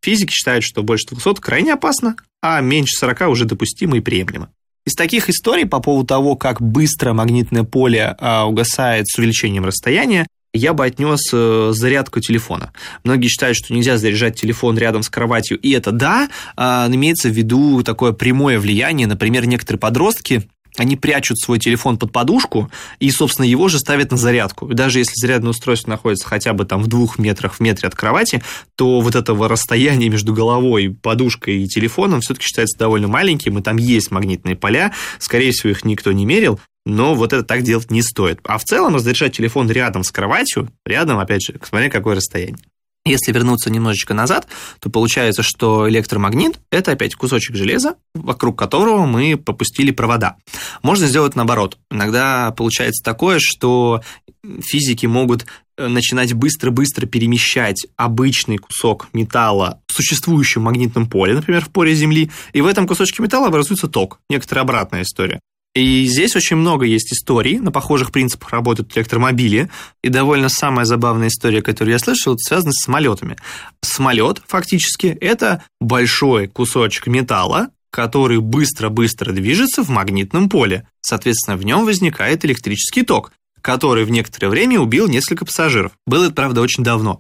Физики считают, что больше 200 крайне опасно, а меньше 40 уже допустимо и приемлемо. Из таких историй по поводу того, как быстро магнитное поле угасает с увеличением расстояния, я бы отнес зарядку телефона. Многие считают, что нельзя заряжать телефон рядом с кроватью, и это да, имеется в виду такое прямое влияние. Например, некоторые подростки, они прячут свой телефон под подушку и, собственно, его же ставят на зарядку. И даже если зарядное устройство находится хотя бы там в 2 метрах, в метре от кровати, то вот этого расстояния между головой, подушкой и телефоном все-таки считается довольно маленьким, и там есть магнитные поля, скорее всего, их никто не мерил, но вот это так делать не стоит. А в целом разрешать телефон рядом с кроватью, рядом, опять же, смотря какое расстояние. Если вернуться немножечко назад, то получается, что электромагнит – это опять кусочек железа, вокруг которого мы попустили провода. Можно сделать наоборот. Иногда получается такое, что физики могут начинать быстро-быстро перемещать обычный кусок металла в существующем магнитном поле, например, в поре Земли, и в этом кусочке металла образуется ток, некоторая обратная история. И здесь очень много есть историй, на похожих принципах работают электромобили, и довольно самая забавная история, которую я слышал, это связана с самолетами. Самолет, фактически, это большой кусочек металла, который быстро-быстро движется в магнитном поле. Соответственно, в нем возникает электрический ток, который в некоторое время убил несколько пассажиров. Было это, правда, очень давно.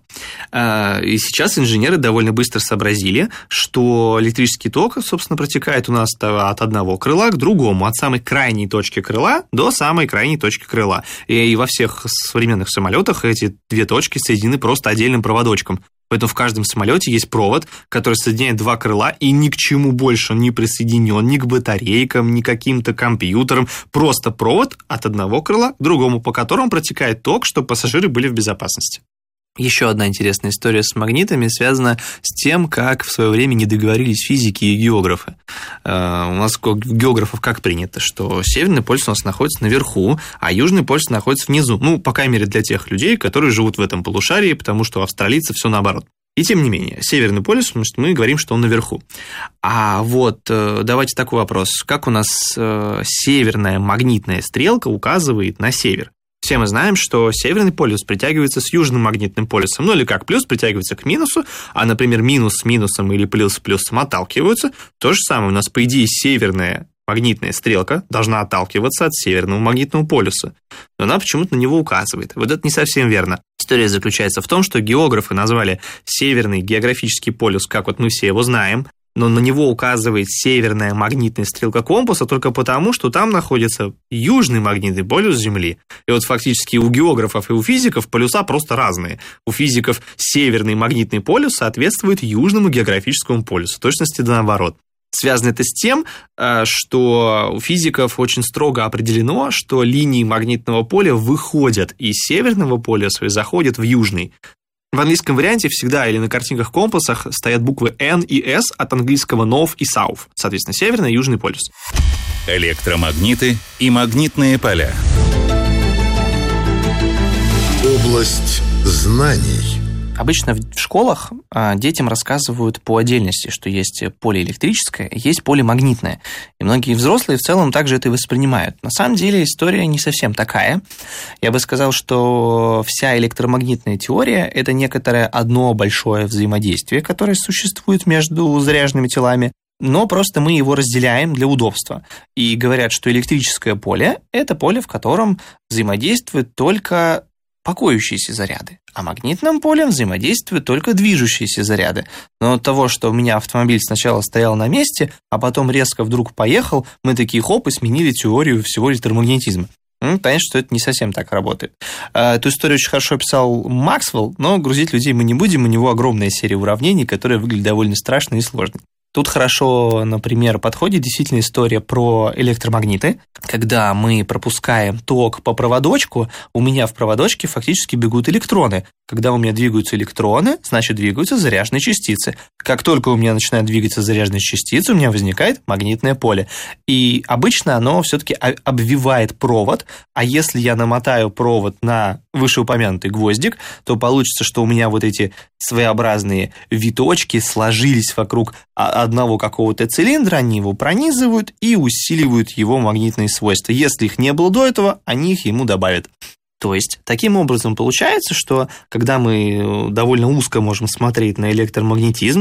И сейчас инженеры довольно быстро сообразили, что электрический ток, собственно, протекает у нас от одного крыла к другому, от самой крайней точки крыла до самой крайней точки крыла. И во всех современных самолетах эти 2 точки соединены просто отдельным проводочком. Поэтому в каждом самолете есть провод, который соединяет 2 крыла, и ни к чему больше он не присоединен, ни к батарейкам, ни к каким-то компьютерам. Просто провод от одного крыла к другому, по которому протекает ток, чтобы пассажиры были в безопасности. Еще одна интересная история с магнитами связана с тем, как в свое время не договорились физики и географы. У нас у географов как принято, что Северный полюс у нас находится наверху, а Южный полюс находится внизу. Ну, по крайней мере, для тех людей, которые живут в этом полушарии, потому что у австралийцев все наоборот. И тем не менее, Северный полюс, мы говорим, что он наверху. А вот давайте такой вопрос. Как у нас северная магнитная стрелка указывает на север? Все мы знаем, что Северный полюс притягивается с Южным магнитным полюсом. Ну или как плюс притягивается к минусу, а, например, минус с минусом или плюс с плюсом отталкиваются. То же самое у нас, по идее, северная магнитная стрелка должна отталкиваться от Северного магнитного полюса. Но она почему-то на него указывает. Вот это не совсем верно. История заключается в том, что географы назвали Северный географический полюс, как вот мы все его знаем, но на него указывает северная магнитная стрелка компаса только потому, что там находится южный магнитный полюс Земли. И вот фактически у географов и у физиков полюса просто разные. У физиков северный магнитный полюс соответствует южному географическому полюсу, в точности да наоборот. Связано это с тем, что у физиков очень строго определено, что линии магнитного поля выходят из северного полюса и заходят в южный. В английском варианте всегда или на картинках-компасах стоят буквы N и S от английского North и South, соответственно, северный и южный полюс. Электромагниты и магнитные поля. Область знаний. Обычно в школах детям рассказывают по отдельности, что есть поле электрическое, есть поле магнитное. И многие взрослые в целом также это и воспринимают. На самом деле история не совсем такая. Я бы сказал, что вся электромагнитная теория – это некоторое одно большое взаимодействие, которое существует между заряженными телами, но просто мы его разделяем для удобства. И говорят, что электрическое поле – это поле, в котором взаимодействуют только покоящиеся заряды, а магнитным полем взаимодействуют только движущиеся заряды. Но от того, что у меня автомобиль сначала стоял на месте, а потом резко вдруг поехал, мы такие хоп и сменили теорию всего электромагнетизма. Понятно, что это не совсем так работает. Эту историю очень хорошо описал Максвелл, но грузить людей мы не будем, у него огромная серия уравнений, которая выглядит довольно страшной и сложной. Тут хорошо, например, подходит действительно история про электромагниты. Когда мы пропускаем ток по проводочку, у меня в проводочке фактически бегут электроны. Когда у меня двигаются электроны, значит, двигаются заряженные частицы. Как только у меня начинают двигаться заряженные частицы, у меня возникает магнитное поле. И обычно оно все-таки обвивает провод, а если я намотаю провод на вышеупомянутый гвоздик, то получится, что у меня вот эти своеобразные виточки сложились вокруг одного какого-то цилиндра, они его пронизывают и усиливают его магнитные свойства. Если их не было до этого, они их ему добавят. То есть, таким образом получается, что когда мы довольно узко можем смотреть на электромагнетизм,